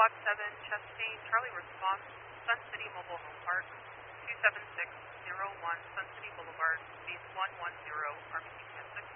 Block 7, Chastain, Charlie response, Sun City Mobile Home Park, 27601, Sun City Boulevard.